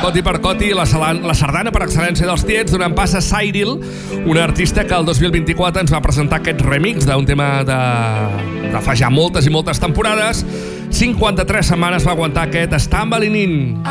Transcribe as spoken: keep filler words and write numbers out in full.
Coti per Coti, la, la sardana per excel·lència dels tiets, donant pas a Cyril, una artista que el dos mil vint-i-quatre ens va presentar aquest remix d'un tema de, de fa ja moltes i moltes temporades. cinquanta-tres setmanes va aguantar aquest Stambalinin.